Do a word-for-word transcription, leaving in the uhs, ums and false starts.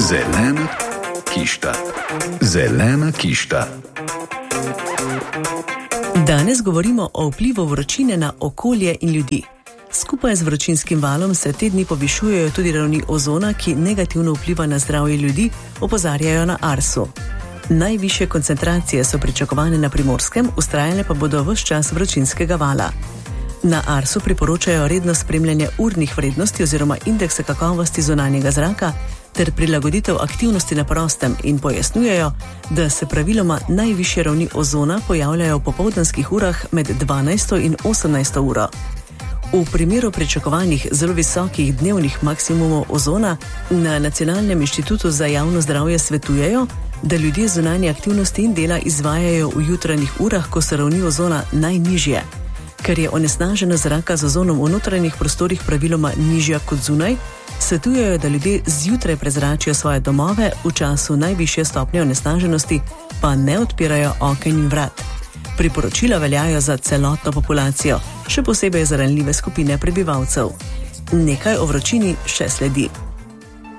Zelena kišta. Zelena kišta. Danes govorimo o vplivu vročine na okolje in ljudi. Skupaj z vročinskim valom se te dni povišujejo tudi ravni ozona, ki negativno vpliva na zdravje ljudi, opozarjajo na Arsu. Najvišje koncentracije so pričakovane na Primorskem, vztrajale pa bodo ves čas vročinskega vala. Na Arsu priporočajo redno spremljanje urnih vrednosti oziroma indeksa kakovosti zunanjega zraka ter prilagoditev aktivnosti na prostem in pojasnjujejo, da se praviloma najvišje ravni ozona pojavljajo v popoldanskih urah med dvanajsto in osemnajsto uro. V primeru pričakovanih zelo visokih dnevnih maksimumov ozona na Nacionalnem inštitutu za javno zdravje svetujejo, da ljudje zunanje aktivnosti in dela izvajajo v jutranjih urah, ko so ravni ozona najnižje. Ker je onesnaženost zraka z ozonom v notranjih prostorih praviloma nižja kot zunaj, svetujejo, da ljudje zjutraj prezračijo svoje domove, v času najvišje stopnje onesnaženosti pa ne odpirajo oken in vrat. Priporočila veljajo za celotno populacijo, še posebej za ranljive skupine prebivalcev. Nekaj o vročini še sledi.